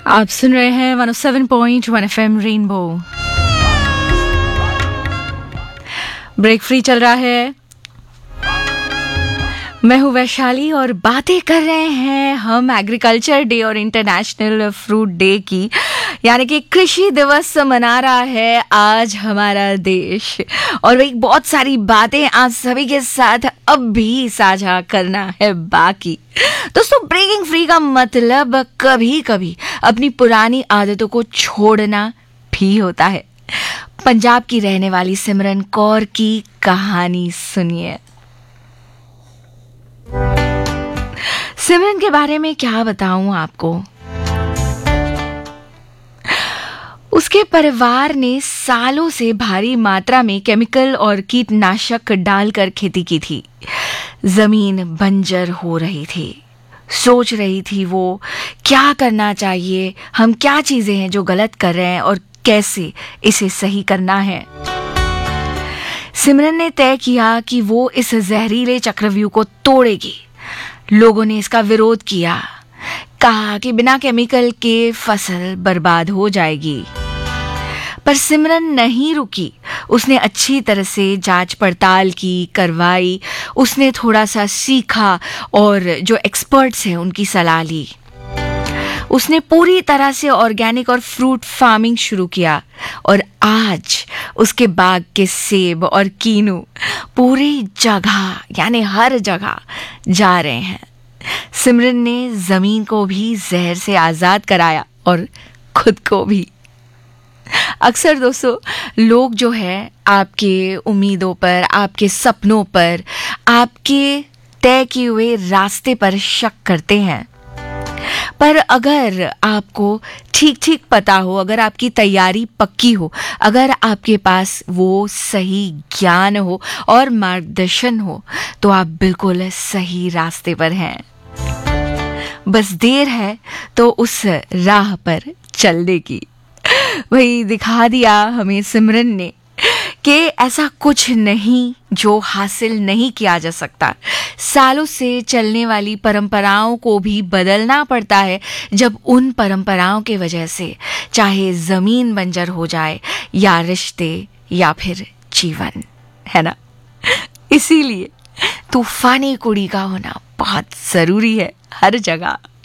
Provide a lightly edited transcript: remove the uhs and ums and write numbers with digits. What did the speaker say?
आप सुन रहे हैं 107.1 एफएम रेनबो। ब्रेक फ्री चल रहा है। मैं हूँ वैशाली और बातें कर रहे हैं हम एग्रीकल्चर डे और इंटरनेशनल फ्रूट डे की, यानी कि कृषि दिवस मना रहा है आज हमारा देश। और वही बहुत सारी बातें आप सभी के साथ अब भी साझा करना है बाकी। दोस्तों, ब्रेकिंग फ्री का मतलब कभी कभी अपनी पुरानी आदतों को छोड़ना भी होता है। पंजाब की रहने वाली सिमरन कौर की कहानी सुनिए। सिमरन के बारे में क्या बताऊं आपको। उसके परिवार ने सालों से भारी मात्रा में केमिकल और कीटनाशक डालकर खेती की थी। जमीन बंजर हो रही थी। सोच रही थी वो क्या करना चाहिए, हम क्या चीजें हैं जो गलत कर रहे हैं और कैसे इसे सही करना है। सिमरन ने तय किया कि वो इस जहरीले चक्रव्यूह को तोड़ेगी। लोगों ने इसका विरोध किया, कहा कि बिना केमिकल के फसल बर्बाद हो जाएगी। पर सिमरन नहीं रुकी। उसने अच्छी तरह से जांच पड़ताल की, करवाई। उसने थोड़ा सा सीखा और जो एक्सपर्ट्स हैं उनकी सलाह ली। उसने पूरी तरह से ऑर्गेनिक और फ्रूट फार्मिंग शुरू किया और आज उसके बाग के सेब और कीनू पूरी जगह, यानी हर जगह जा रहे हैं। सिमरन ने जमीन को भी जहर से आजाद कराया और खुद को भी। अक्सर दोस्तों, लोग जो है आपके उम्मीदों पर, आपके सपनों पर, आपके तय किए हुए रास्ते पर शक करते हैं। पर अगर आपको ठीक ठीक पता हो, अगर आपकी तैयारी पक्की हो, अगर आपके पास वो सही ज्ञान हो और मार्गदर्शन हो, तो आप बिल्कुल सही रास्ते पर हैं। बस देर है तो उस राह पर चलने की। वही दिखा दिया हमें सिमरन ने कि ऐसा कुछ नहीं जो हासिल नहीं किया जा सकता। सालों से चलने वाली परंपराओं को भी बदलना पड़ता है जब उन परंपराओं की वजह से चाहे जमीन बंजर हो जाए या रिश्ते या फिर जीवन, है ना। इसीलिए तूफानी कुड़ी का होना बहुत जरूरी है हर जगह।